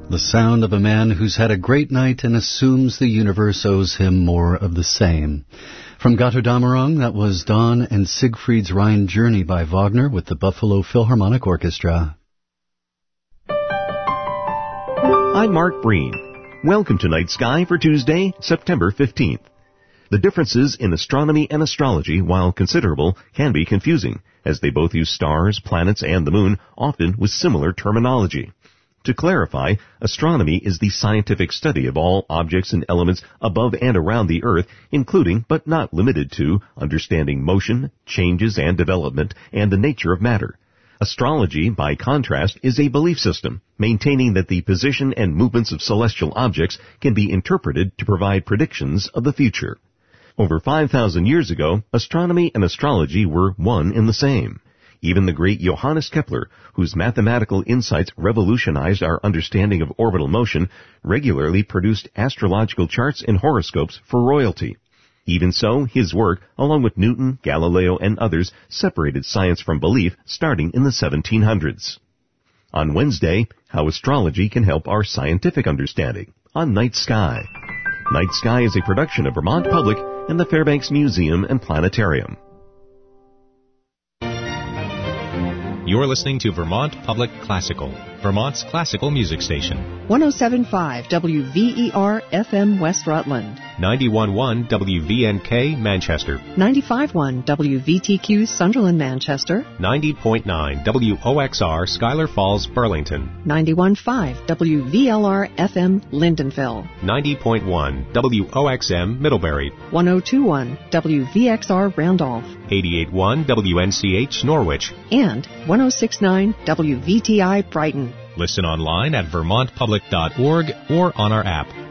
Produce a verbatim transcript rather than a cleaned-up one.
The sound of a man who's had a great night and assumes the universe owes him more of the same. From Götterdämmerung, that was Dawn and Siegfried's Rhine Journey by Wagner with the Buffalo Philharmonic Orchestra. I'm Mark Breen. Welcome to Night Sky for Tuesday, September fifteenth. The differences in astronomy and astrology, while considerable, can be confusing, as they both use stars, planets, and the moon, often with similar terminology. To clarify, astronomy is the scientific study of all objects and elements above and around the Earth, including, but not limited to, understanding motion, changes and development, and the nature of matter. Astrology, by contrast, is a belief system, maintaining that the position and movements of celestial objects can be interpreted to provide predictions of the future. Over five thousand years ago, astronomy and astrology were one and the same. Even the great Johannes Kepler, whose mathematical insights revolutionized our understanding of orbital motion, regularly produced astrological charts and horoscopes for royalty. Even so, his work, along with Newton, Galileo, and others, separated science from belief starting in the seventeen hundreds. On Wednesday, how astrology can help our scientific understanding on Night Sky. Night Sky is a production of Vermont Public and the Fairbanks Museum and Planetarium. You're listening to Vermont Public Classical, Vermont's classical music station. one oh seven point five W V E R F M West Rutland. ninety-one point one W V N K Manchester. ninety-five point one W V T Q Sunderland Manchester. ninety point nine W O X R Schuyler Falls Burlington. ninety-one point five W V L R F M Lindenville. ninety point one W O X M Middlebury. one oh two point one W V X R Randolph. eighty-eight point one W N C H Norwich. And one oh six point nine W V T I Brighton. Listen online at vermont public dot org or on our app.